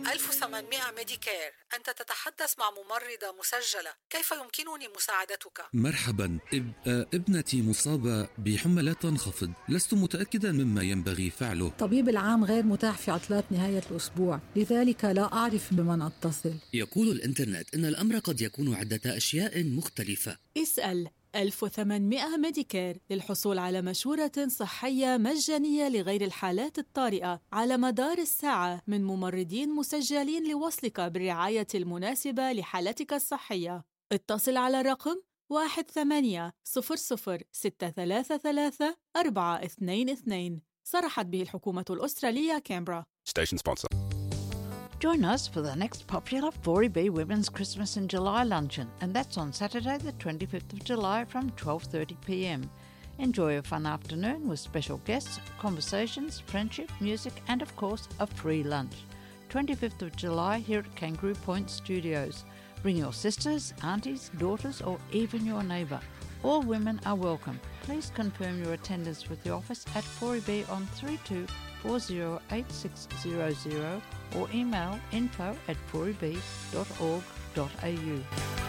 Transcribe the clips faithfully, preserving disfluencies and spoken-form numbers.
ألف وثمانمائة ميديكير، أنت تتحدث مع ممرضة مسجلة، كيف يمكنني مساعدتك؟ مرحبا. إب... ابنتي مصابة بحمى لا تنخفض، لست متأكدا مما ينبغي فعله. طبيب العام غير متاح في عطلات نهاية الأسبوع، لذلك لا أعرف بمن أتصل. يقول الإنترنت إن الأمر قد يكون عدة أشياء مختلفة. اسأل ألف وثمانمائة ميديكير للحصول على مشورة صحية مجانية لغير الحالات الطارئة على مدار الساعة من ممرضين مسجلين لوصلك بالرعاية المناسبة لحالتك الصحية. اتصل على رقم واحد ثمانية صفر صفر ستة ثلاثة ثلاثة أربعة اثنين اثنين. صرحت به الحكومة الأسترالية كامبرا. Station sponsor. Join us for the next popular four E B Women's Christmas in July luncheon, and that's on Saturday the twenty-fifth of July from twelve thirty p m. Enjoy a fun afternoon with special guests, conversations, friendship, music and of course a free lunch. twenty-fifth of July here at Kangaroo Point Studios. Bring your sisters, aunties, daughters or even your neighbour. All women are welcome. Please confirm your attendance with the office at four E B on three two four zero eight six zero zero or email info at four e b dot org dot a u.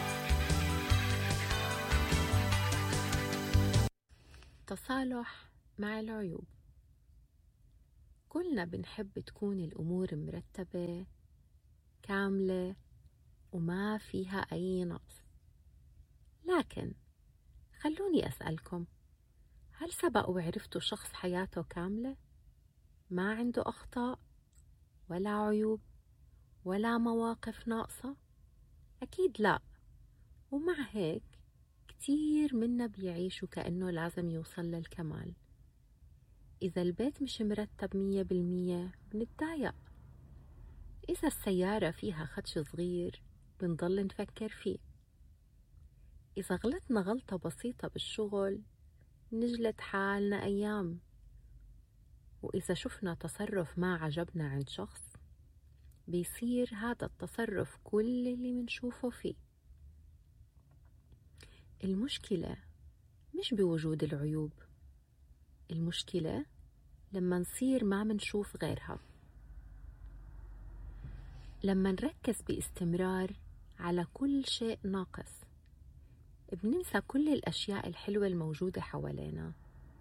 تصالح مع العيوب. كلنا بنحب تكون الأمور مرتبة كاملة وما فيها أي نقص، لكن خلوني أسألكم، هل سبق وعرفتوا شخص حياته كاملة ما عنده أخطاء ولا عيوب ولا مواقف ناقصة؟ أكيد لا. ومع هيك كتير منا بيعيشوا كأنه لازم يوصل للكمال. إذا البيت مش مرتب مية بالمية بنتضايق، إذا السيارة فيها خدش صغير بنضل نفكر فيه، إذا غلطنا غلطة بسيطة بالشغل نجلد حالنا أيام، وإذا شفنا تصرف ما عجبنا عند شخص بيصير هذا التصرف كل اللي منشوفه فيه. المشكلة مش بوجود العيوب، المشكلة لما نصير ما منشوف غيرها. لما نركز باستمرار على كل شيء ناقص بننسى كل الأشياء الحلوة الموجودة حوالينا.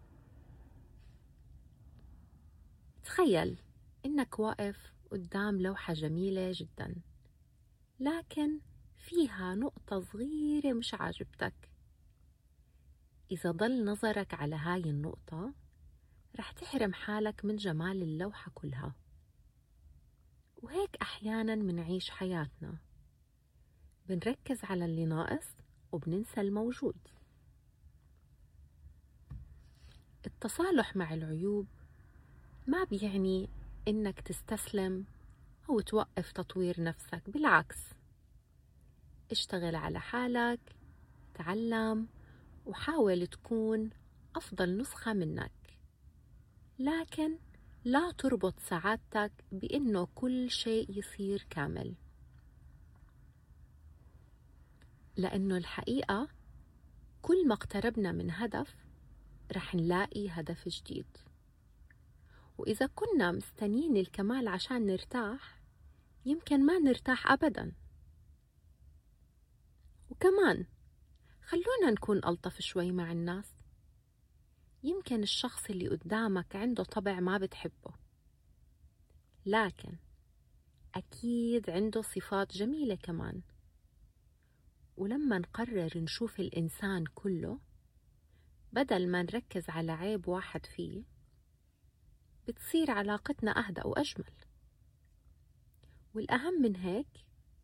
تخيل إنك واقف قدام لوحة جميلة جدا، لكن فيها نقطة صغيرة مش عاجبتك. إذا ضل نظرك على هاي النقطة رح تحرم حالك من جمال اللوحة كلها. وهيك أحيانا منعيش حياتنا، بنركز على اللي ناقص وبننسى الموجود. التصالح مع العيوب ما بيعني إنك تستسلم أو توقف تطوير نفسك، بالعكس، اشتغل على حالك، تعلم وحاول تكون أفضل نسخة منك، لكن لا تربط سعادتك بإنه كل شيء يصير كامل، لأنه الحقيقة كل ما اقتربنا من هدف رح نلاقي هدف جديد. وإذا كنا مستنين الكمال عشان نرتاح يمكن ما نرتاح أبدا. وكمان خلونا نكون ألطف شوي مع الناس. يمكن الشخص اللي قدامك عنده طبع ما بتحبه، لكن أكيد عنده صفات جميلة كمان. ولما نقرر نشوف الإنسان كله بدل ما نركز على عيب واحد فيه بتصير علاقتنا أهدأ وأجمل. والأهم من هيك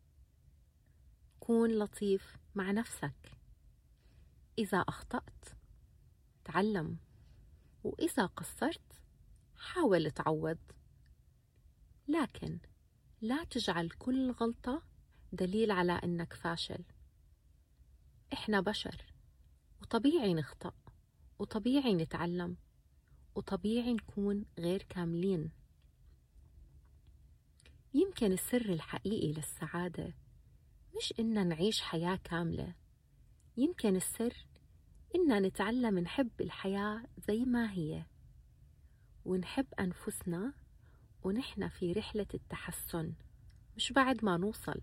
كون لطيف مع نفسك. إذا أخطأت تعلم، وإذا قصرت حاول تعوض، لكن لا تجعل كل غلطة دليل على أنك فاشل. إحنا بشر وطبيعي نخطأ وطبيعي نتعلم وطبيعي نكون غير كاملين. يمكن السر الحقيقي للسعادة مش إننا نعيش حياة كاملة، يمكن السر إننا نتعلم نحب الحياة زي ما هي، ونحب أنفسنا ونحن في رحلة التحسن، مش بعد ما نوصل.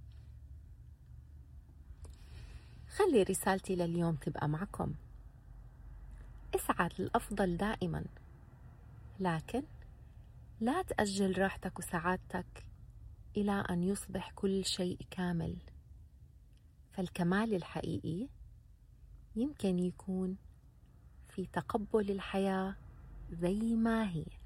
خلي رسالتي لليوم تبقى معكم: اسعى للأفضل دائما، لكن لا تأجل راحتك وسعادتك إلى أن يصبح كل شيء كامل. فالكمال الحقيقي يمكن يكون في تقبل الحياة زي ما هي.